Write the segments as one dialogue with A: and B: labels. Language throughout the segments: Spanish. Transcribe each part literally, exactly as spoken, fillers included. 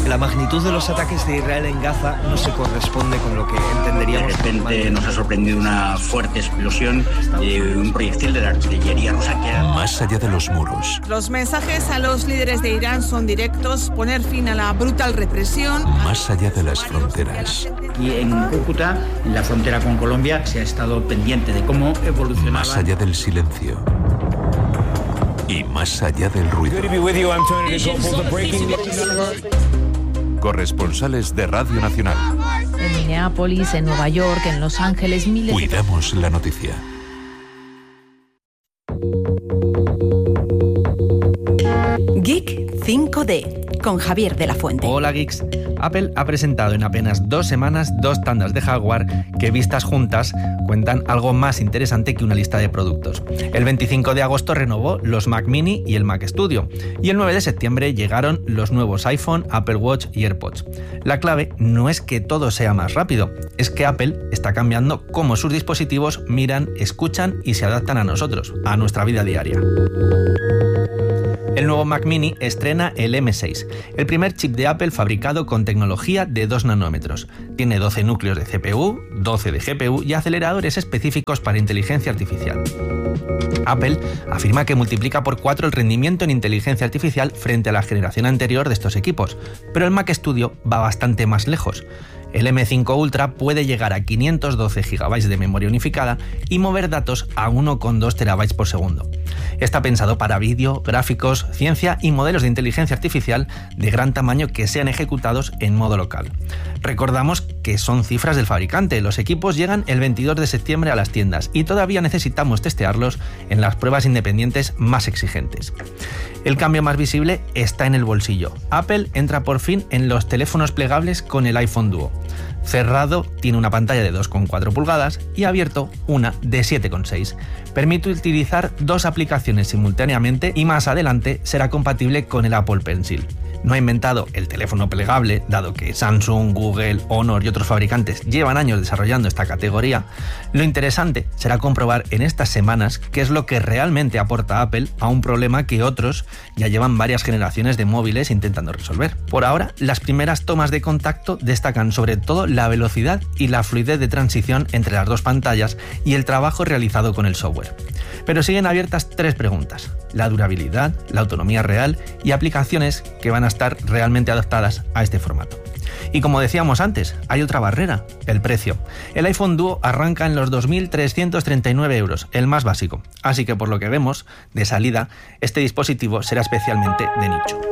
A: La magnitud de los ataques de Israel en Gaza no se corresponde con lo que entenderíamos.
B: De repente nos ha sorprendido una fuerte explosión de un proyectil de la artillería rusa que era...
C: Más allá de los muros.
D: Los mensajes a los líderes de Irán son directos: poner fin a la brutal represión.
C: Más allá de las fronteras.
B: Y en Cúcuta, en la frontera con Colombia, se ha estado pendiente de cómo evolucionaba.
C: Más allá del silencio. Y más allá del ruido. Corresponsales de Radio Nacional.
E: En Minneapolis, en Nueva York, en Los Ángeles, miles...
C: Cuidamos la noticia.
F: Geek cinco D, con Javier de la Fuente.
G: Hola Geeks. Apple ha presentado en apenas dos semanas dos tandas de hardware que, vistas juntas, cuentan algo más interesante que una lista de productos. El veinticinco de agosto renovó los Mac Mini y el Mac Studio, y el nueve de septiembre llegaron los nuevos iPhone, Apple Watch y AirPods. La clave no es que todo sea más rápido, es que Apple está cambiando cómo sus dispositivos miran, escuchan y se adaptan a nosotros, a nuestra vida diaria. El nuevo Mac Mini estrena el M seis, el primer chip de Apple fabricado con tecnología de dos nanómetros. Tiene doce núcleos de C P U, doce de G P U y aceleradores específicos para inteligencia artificial. Apple afirma que multiplica por cuatro el rendimiento en inteligencia artificial frente a la generación anterior de estos equipos, pero el Mac Studio va bastante más lejos. El M cinco Ultra puede llegar a quinientos doce gigabytes de memoria unificada y mover datos a uno coma dos terabytes por segundo. Está pensado para vídeo, gráficos, ciencia y modelos de inteligencia artificial de gran tamaño que sean ejecutados en modo local. Recordamos que son cifras del fabricante. Los equipos llegan el veintidós de septiembre a las tiendas y todavía necesitamos testearlos en las pruebas independientes más exigentes. El cambio más visible está en el bolsillo. Apple entra por fin en los teléfonos plegables con el iPhone Duo. Cerrado tiene una pantalla de dos coma cuatro pulgadas y abierto una de siete coma seis. Permite utilizar dos aplicaciones simultáneamente y más adelante será compatible con el Apple Pencil. No ha inventado el teléfono plegable, dado que Samsung, Google, Honor y otros fabricantes llevan años desarrollando esta categoría. Lo interesante será comprobar en estas semanas qué es lo que realmente aporta Apple a un problema que otros ya llevan varias generaciones de móviles intentando resolver. Por ahora, las primeras tomas de contacto destacan sobre todo la velocidad y la fluidez de transición entre las dos pantallas y el trabajo realizado con el software. Pero siguen abiertas tres preguntas: la durabilidad, la autonomía real y aplicaciones que van a estar realmente adaptadas a este formato. Y como decíamos antes, hay otra barrera: el precio. El iPhone Duo arranca en los dos mil trescientos treinta y nueve euros, el más básico. Así que por lo que vemos, de salida, este dispositivo será especialmente de nicho.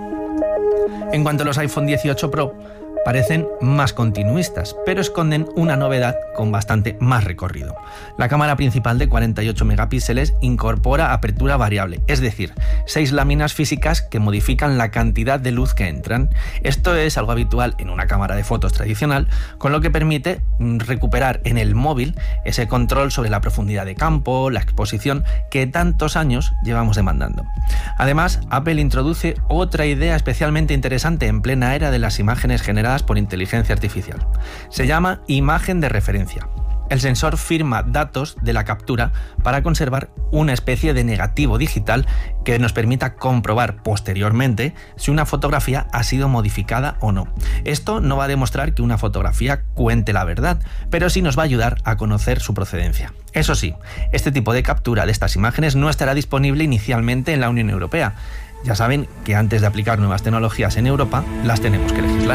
G: En cuanto a los iPhone dieciocho Pro, parecen más continuistas, pero esconden una novedad con bastante más recorrido. La cámara principal de cuarenta y ocho megapíxeles incorpora apertura variable, es decir, seis láminas físicas que modifican la cantidad de luz que entran. Esto es algo habitual en una cámara de fotos tradicional, con lo que permite recuperar en el móvil ese control sobre la profundidad de campo, la exposición que tantos años llevamos demandando. Además, Apple introduce otra idea especialmente interesante en plena era de las imágenes generadas por inteligencia artificial. Se llama imagen de referencia. El sensor firma datos de la captura para conservar una especie de negativo digital que nos permita comprobar posteriormente si una fotografía ha sido modificada o no. Esto no va a demostrar que una fotografía cuente la verdad, pero sí nos va a ayudar a conocer su procedencia. Eso sí, este tipo de captura de estas imágenes no estará disponible inicialmente en la Unión Europea. Ya saben que antes de aplicar nuevas tecnologías en Europa, las tenemos que legislar.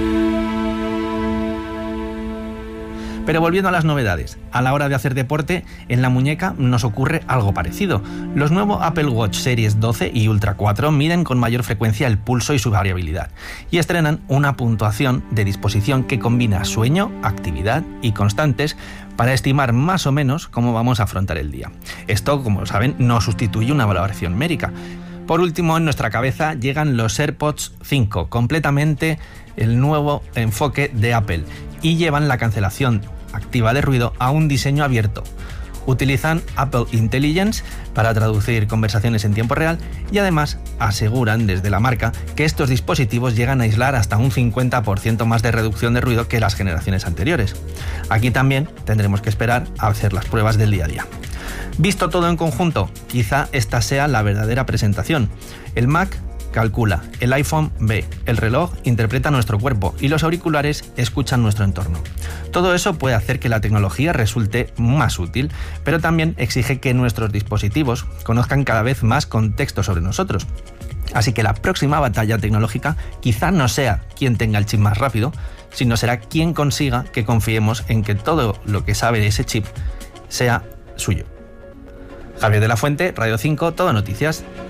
G: Pero volviendo a las novedades, a la hora de hacer deporte, en la muñeca nos ocurre algo parecido. Los nuevos Apple Watch Series doce y Ultra cuatro miden con mayor frecuencia el pulso y su variabilidad, y estrenan una puntuación de disposición que combina sueño, actividad y constantes para estimar más o menos cómo vamos a afrontar el día. Esto, como saben, no sustituye una valoración médica. Por último, en nuestra cabeza llegan los AirPods cinco, completamente el nuevo enfoque de Apple, y llevan la cancelación activa de ruido a un diseño abierto. Utilizan Apple Intelligence para traducir conversaciones en tiempo real y además aseguran desde la marca que estos dispositivos llegan a aislar hasta un cincuenta por ciento más de reducción de ruido que las generaciones anteriores. Aquí también tendremos que esperar a hacer las pruebas del día a día. Visto todo en conjunto, quizá esta sea la verdadera presentación. El Mac calcula, el iPhone ve, el reloj interpreta nuestro cuerpo y los auriculares escuchan nuestro entorno. Todo eso puede hacer que la tecnología resulte más útil, pero también exige que nuestros dispositivos conozcan cada vez más contexto sobre nosotros. Así que la próxima batalla tecnológica quizá no sea quien tenga el chip más rápido, sino será quien consiga que confiemos en que todo lo que sabe de ese chip sea suyo. Javier de la Fuente, Radio cinco, Todo Noticias.